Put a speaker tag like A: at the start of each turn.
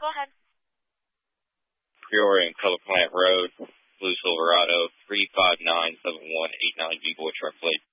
A: Go ahead.
B: Peoria and Color Plant Road, Blue Silverado, 3597189 B-Boy truck plate.